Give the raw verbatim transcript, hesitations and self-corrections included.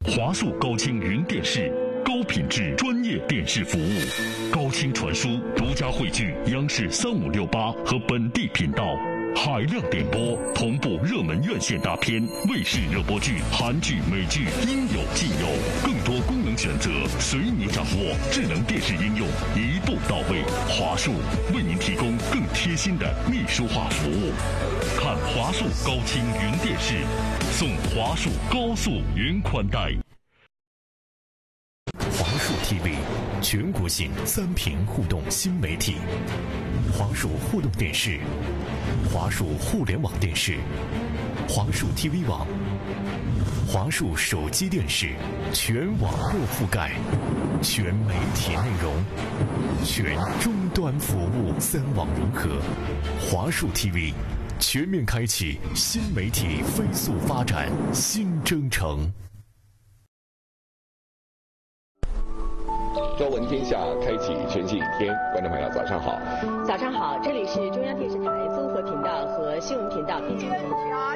华数高清云电视，高品质专业电视服务，高清传输，独家汇聚央视三五六八和本地频道，海量点播，同步热门院线大片、卫视热播剧、韩剧、美剧，应有尽有，更多功能选择随你掌握。智能电视应用一步到位，华数为您提供更贴心的秘书化服务。看华数高清云电视，送华数高速云宽带。 华数 T V 全国性三屏互动新媒体，华数互动电视、华数互联网电视、华数 T V 网、华数手机电视，全网络覆盖，全媒体内容，全终端服务，三网融合。华数 T V 全面开启新媒体飞速发展新征程。 朝闻天下，开启全新一天。观众朋友，早上好！ 早上好，这里是中央电视台综合频道和新闻频道并节目。